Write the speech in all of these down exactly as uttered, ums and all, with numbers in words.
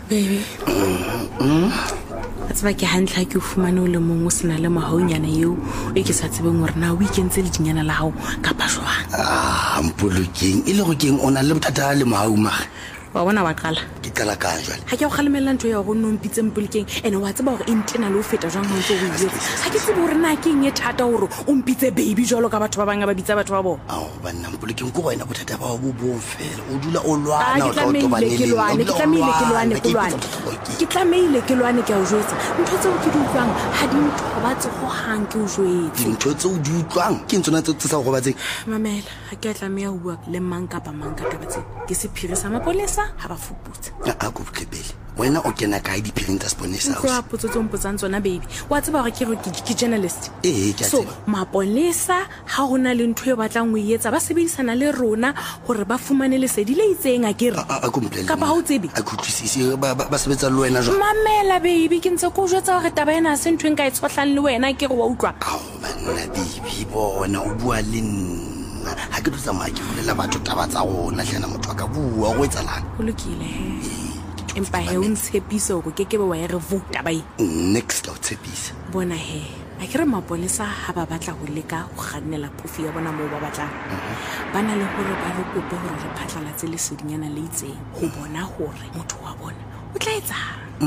Baby. A tseba ke hantle ke o fumane o le mong o sena le mahaunyana eo e ke sa tsebeng hore na weekend tse le dinyana la hao kapa jwang. Ah, mpolokeng e le go keng ona le bothata le mahau mare. Wa bona wa qala. Ke qala ka jwale. Ha ke o kgalemela ntho ya go nno mpitse mpolokeng ene wa tseba hore e ntena le o feta jwang ha ntse o ile. Ha ke tsebe hore na ke eng e thata hore o mpitse baby jwalo ka batho ba bang ba bitsa batho ba bona. Ao banna mpolokeng go wena bothata ba bo bo fela o dula o lwana o tlo to banele. Ke tlameile ke lwane ke lwane ke tlameile ke lwane ke a o jwetsa ntho tseo ke di utlwang ha di ntho ba tse go hang ke o jwetse. Ntho tseo di utlwang ke ntsona tse tsa go batseng. Mamela ha ke tlameya ho bua le mang kapa mang ka tabatse ke se phirisa mapolesa ha ba fuputsa. A go tlebele wena o kena ka di printer sponesa o tla potso tso mpotsang tsona baby wa tseba hore ke re ke journalist eh ke a so tseba mapolesa ha hona le ntho e batlang o etsa ba sebedisana le rona hore ba fumane lesedi le itseng a ke re a komplele kapa ha o tsebe a kutlwisise ba ba sebetsa le wena jwa mamela baby ke ntse ko jwetsa hore taba ena se ntho e nka e tshwahlang le wena ke re wa utlwa ao banna baby bona o bua le nna ha ke tsa ma ke bolela batho taba tsa rona hlena motho ka bua go etsalang go lokile he empa he o ntshepisa hore ke ke be wa e re vota ba next out tshepisa bona he a ke re mapolesa ha ba batla go leka go gannela phofi ya bona moo ba batlang ba na le hore ba re kope hore re phatlalatse le sedinyana le itseng go bona hore motho wa bona o tla etsa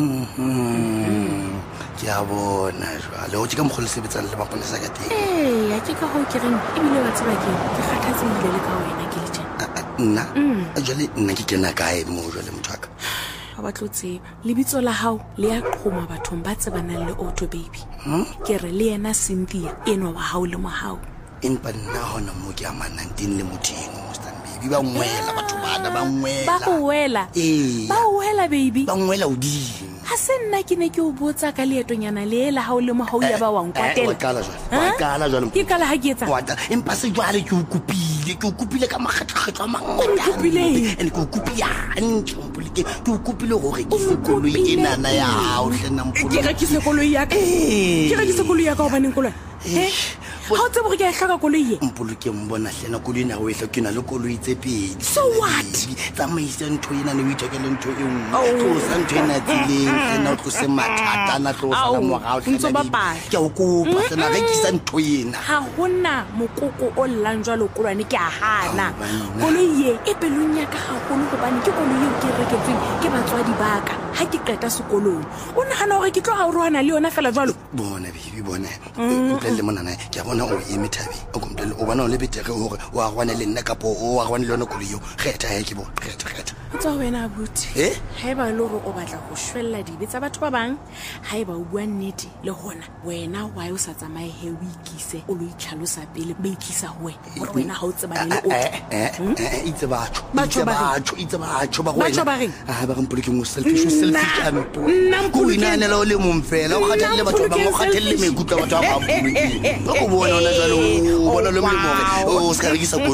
mhm ke a bona jwale o tshika mogolo sebetsana le mapolesa ka teng eh a ke ka ho ke reng e bile wa tseba ke ke kgathatsehile le ka wena ke le tjena nna jwale nna ke kena kae mo jwale motho ka ba tlo tseba lebitso la hao le ya qhoma bathong ba tsebanang le auto baby ke re le yena Cynthia eno wa hao le mo hao empa nna hona mo ke amanang tin le mothino Mr baby ba ngwela batho bana ba ngwela ba go wela eh ba go wela baby ba ngwela udimo ha se nna ke ne ke o botsa ka leetonyana le la hao le mo hao ya ba wa nkwatela wa kala jwale wa kala jwale ke kala ha ke etsa wa empa se jwale ke o kopile ke o kopile ka makgatlhakgatlo a mangata ene ke o kopile ntho mpoleke ke o kopile gore ke sekolo ena na ya hao hlena mpolo ke re ke sekolo ya ka ke re ke sekolo ya ka ba neng kolwana he ha o tsebo ke a hlaka koloi e mpoloke mbona hlena koloi na o ehla ke na le koloi tse pedi so what tsamaisa ntho ena ne o ithekele ntho e nngwe tlosa ntho ena tsileng hlena o tlose mathata na tlosa la morao hlena ke o kopa hlena rekisa ntho ena ha hona mokoko o llang jwalo kolwane ke a hana koloi e e pelong ya ka haholo gobane ke koloi e ke reketsweng ke batswadi ba ka ha ke qeta sekolong o nahana hore ke tlo a rohana le yona fela jwalo bona baby bona mpelle mona na ke bona o emithabi o komplele o bona o le betere hore o a gwana le nna kapo o a gwana le yona koloi yo kgetha he ke bona kgetha kgetha tsa wena abuti eh ha eba le hore o batla go shwella dibe tsa batho ba bang ha eba o bua nnete le hona wena wa o sa tsamaye he o ikise o lo itlhalosa pele ba ikisa ho wena hore wena ha o tsebane le o eh itse batho batho batho itse batho ba batho ba wena reng ah ba mpoleke mo selfish selfish ampo go inana la o le momfela o kgathalle batho ba mo kgathalle me gutla batho ba ba mpoleke o bona ona jalo o bona le molemo o ska rekisa